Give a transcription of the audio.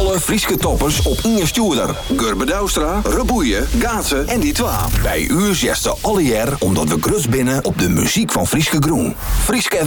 Alle Frieske toppers op Inge Stuurder. Gurbe Douwstra, Reboeien, Gaatsen en die twa. Bij u zesde alle jaar omdat we grus binnen op de muziek van Frieske Groen. Frieske